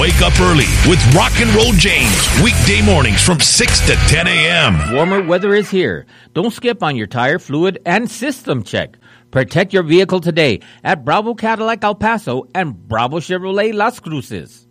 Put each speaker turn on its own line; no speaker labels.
Wake up early with Rock and Roll James. Weekday mornings from 6 to 10 a.m.
Warmer weather is here. Don't skip on your tire, fluid, and system check. Protect your vehicle today at Bravo Cadillac El Paso and Bravo Chevrolet Las Cruces.